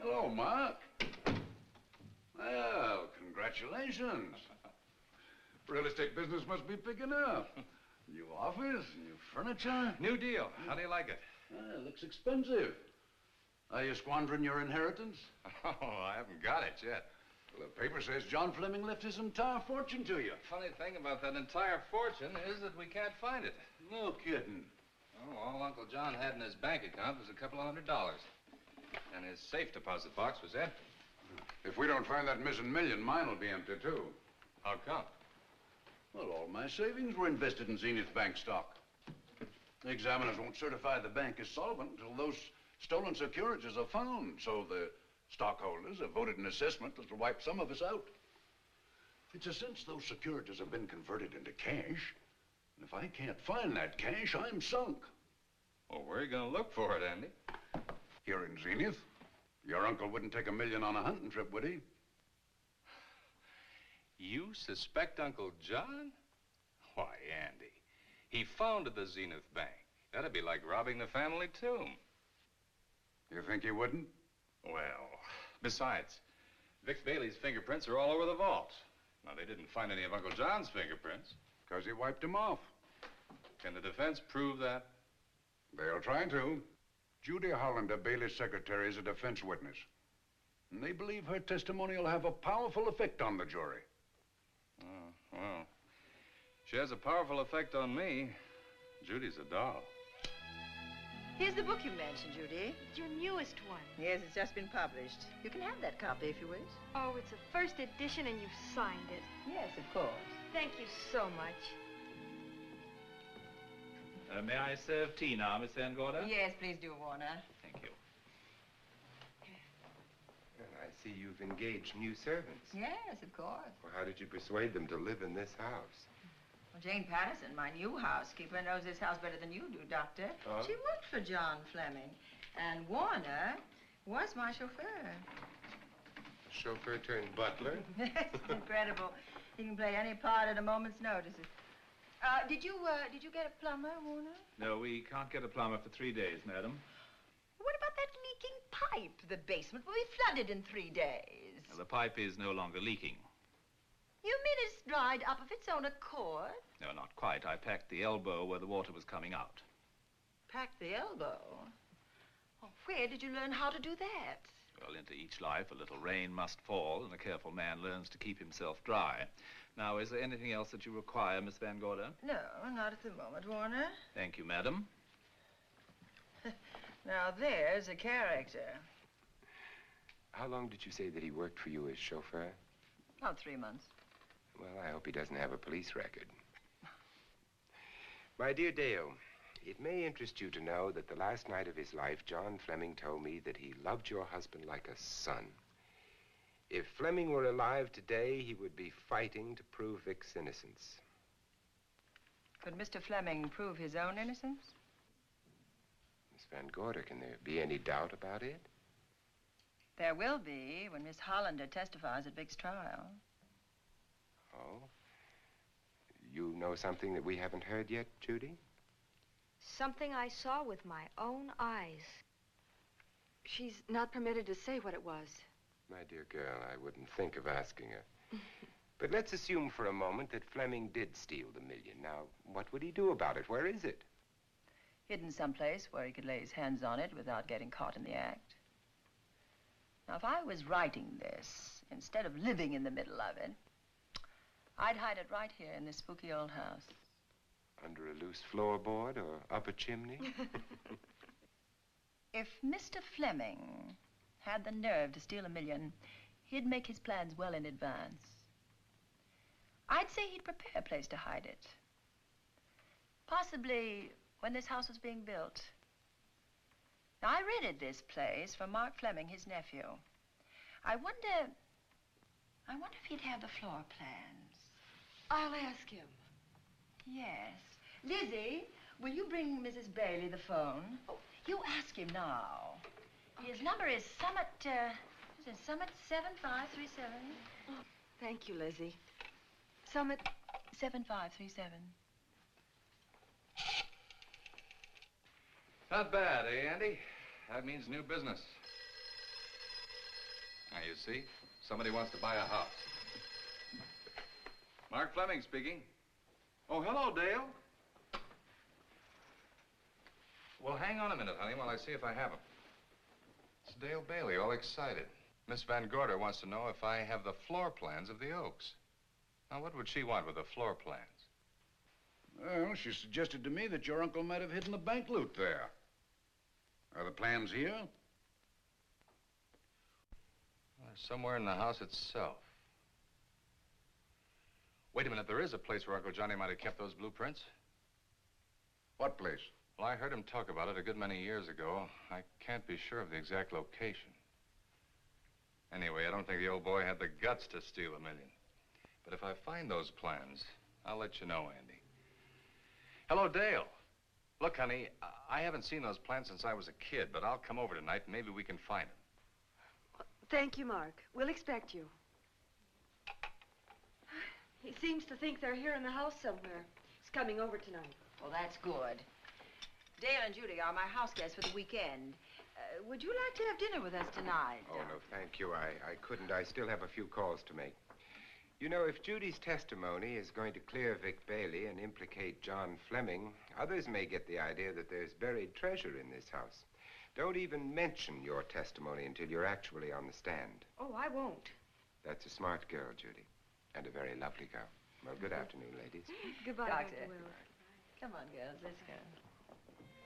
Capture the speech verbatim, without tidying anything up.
Hello, Mark. Well, congratulations. Real estate business must be picking up. New office, new furniture. New deal. How do you like it? Ah, it looks expensive. Are you squandering your inheritance? Oh, I haven't got it yet. Well, the paper says John Fleming left his entire fortune to you. Funny thing about that entire fortune is that we can't find it. No kidding. Oh, all Uncle John had in his bank account was a couple of hundred dollars. And his safe deposit box was empty. If we don't find that missing million, mine will be empty, too. How come? Well, all my savings were invested in Zenith Bank stock. The examiners won't certify the bank as solvent until those stolen securities are found. So the stockholders have voted an assessment that will wipe some of us out. It's a since those securities have been converted into cash. And if I can't find that cash, I'm sunk. Well, where are you going to look for it, Andy? Here in Zenith. Your uncle wouldn't take a million on a hunting trip, would he? You suspect Uncle John? Why, Andy, he founded the Zenith Bank. That'd be like robbing the family tomb. You think he wouldn't? Well, besides, Vic Bailey's fingerprints are all over the vault. Now, they didn't find any of Uncle John's fingerprints. Because he wiped him off. Can the defense prove that? They'll try to. Judy Hollander, Bailey's secretary, is a defense witness. And they believe her testimony will have a powerful effect on the jury. Oh, well, she has a powerful effect on me. Judy's a doll. Here's the book you mentioned, Judy. It's your newest one. Yes, it's just been published. You can have that copy if you wish. Oh, it's a first edition and you've signed it. Yes, of course. Thank you so much. Uh, may I serve tea now, Miss Van Gorder? Yes, please do, Warner. Thank you. Well, I see you've engaged new servants. Yes, of course. Well, how did you persuade them to live in this house? Well, Jane Patterson, my new housekeeper, knows this house better than you do, Doctor. Oh? She worked for John Fleming. And Warner was my chauffeur. Chauffeur turned butler? Yes, it's incredible. He can play any part at a moment's notice. Uh, did you, uh, did you get a plumber, Warner? No, we can't get a plumber for three days, madam. What about that leaking pipe? The basement will be flooded in three days. Well, the pipe is no longer leaking. You mean it's dried up of its own accord? No, not quite. I packed the elbow where the water was coming out. Packed the elbow? Oh, where did you learn how to do that? Well, into each life, a little rain must fall, and a careful man learns to keep himself dry. Now, is there anything else that you require, Miss Van Gorder? No, not at the moment, Warner. Thank you, madam. Now, there's a character. How long did you say that he worked for you as chauffeur? About three months. Well, I hope he doesn't have a police record. My dear Dale, it may interest you to know that the last night of his life, John Fleming told me that he loved your husband like a son. If Fleming were alive today, he would be fighting to prove Vic's innocence. Could Mister Fleming prove his own innocence? Miss Van Gorder, can there be any doubt about it? There will be when Miss Hollander testifies at Vic's trial. Oh? You know something that we haven't heard yet, Judy? Something I saw with my own eyes. She's not permitted to say what it was. My dear girl, I wouldn't think of asking her. But let's assume for a moment that Fleming did steal the million. Now, what would he do about it? Where is it? Hidden someplace where he could lay his hands on it without getting caught in the act. Now, if I was writing this, instead of living in the middle of it, I'd hide it right here in this spooky old house. Under a loose floorboard or up a chimney? If Mister Fleming had the nerve to steal a million, he'd make his plans well in advance. I'd say he'd prepare a place to hide it. Possibly when this house was being built. Now, I rented this place from Mark Fleming, his nephew. I wonder, I wonder if he'd have the floor plans. I'll ask him. Yes. Lizzie, will you bring Missus Bailey the phone? Oh, you ask him now. Okay. His number is Summit, uh, is it Summit seven five three seven? Oh, thank you, Lizzie. Summit seven five three seven. Not bad, eh, Andy? That means new business. Now, you see, somebody wants to buy a house. Mark Fleming speaking. Oh, hello, Dale. Well, hang on a minute, honey, while I see if I have him. It's Dale Bailey, all excited. Miss Van Gorder wants to know if I have the floor plans of the Oaks. Now, what would she want with the floor plans? Well, she suggested to me that your uncle might have hidden the bank loot there. Are the plans here? Well, they're somewhere in the house itself. Wait a minute, there is a place where Uncle Johnny might have kept those blueprints. What place? Well, I heard him talk about it a good many years ago. I can't be sure of the exact location. Anyway, I don't think the old boy had the guts to steal a million. But if I find those plans, I'll let you know, Andy. Hello, Dale. Look, honey, I haven't seen those plans since I was a kid, but I'll come over tonight and maybe we can find them. Thank you, Mark. We'll expect you. He seems to think they're here in the house somewhere. He's coming over tonight. Well, that's good. Dale and Judy are my house guests for the weekend. Uh, would you like to have dinner with us tonight? Oh, no, thank you. I, I couldn't. I still have a few calls to make. You know, if Judy's testimony is going to clear Vic Bailey and implicate John Fleming, others may get the idea that there's buried treasure in this house. Don't even mention your testimony until you're actually on the stand. Oh, I won't. That's a smart girl, Judy, and a very lovely girl. Well, good afternoon, ladies. Goodbye, Doctor. Doctor Willard. Come on, girls, let's go.